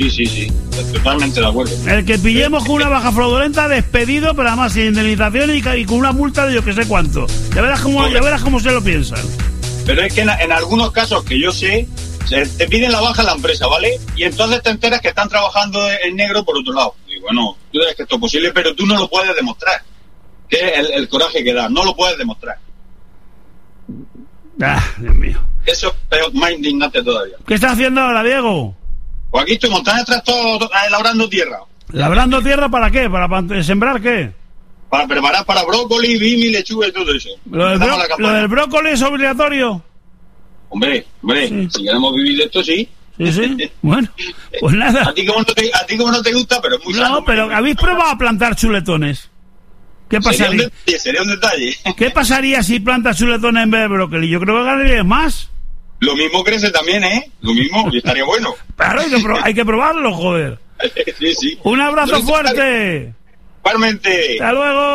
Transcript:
Sí, totalmente de acuerdo. El que pillemos con una baja fraudulenta, despedido, pero además sin indemnización y con una multa de yo que sé cuánto. Ya verás cómo se lo piensan. Pero es que en algunos casos que yo sé, te piden la baja en la empresa, ¿vale? Y entonces te enteras que están trabajando en negro por otro lado. Y bueno, tú sabes que esto es posible, pero tú no lo puedes demostrar. Que es el coraje que da, no lo puedes demostrar. Dios mío. Eso es más indignante todavía. ¿Qué estás haciendo ahora, Diego? Pues aquí estoy montando el tractor labrando tierra. ¿Labrando tierra para qué? ¿Para sembrar qué? Para preparar para brócoli, bimi, lechuga y todo eso. ¿Lo del brócoli es obligatorio? Hombre, sí. Si queremos vivir de esto, sí. Sí. Bueno, pues nada. A ti como no te gusta, pero es muy sano. No, pero ¿habéis probado a plantar chuletones? ¿Qué pasaría? Sería un detalle. ¿Qué pasaría si plantas chuletones en vez de brócoli? Yo creo que ganarías más. Lo mismo crece también, ¿eh? Lo mismo, y estaría bueno. Claro, hay que probarlo, joder. Sí. Un abrazo fuerte. Igualmente. Hasta luego.